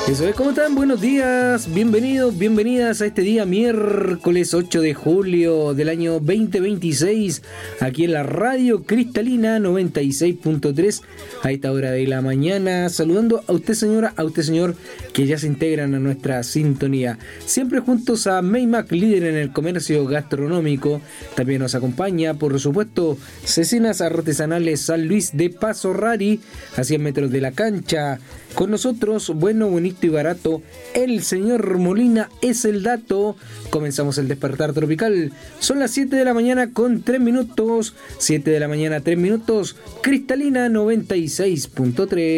Eso es, ¿cómo están? Buenos días, bienvenidos, bienvenidas a este día miércoles 8 de julio del año 2026, aquí en la Radio Cristalina 96.3 a esta hora de la mañana, saludando a usted señora, a usted señor, que ya se integran a nuestra sintonía, siempre juntos a Maymac, líder en el comercio gastronómico. También nos acompaña, por supuesto, Cecinas Artesanales San Luis de Paso Rari, a 100 metros de la cancha. Con nosotros, bueno, bonito y barato, el señor Molina es el dato. Comenzamos el despertar tropical. Son las 7 de la mañana con 3 minutos. 7 de la mañana, 3 minutos. Cristalina 96.3.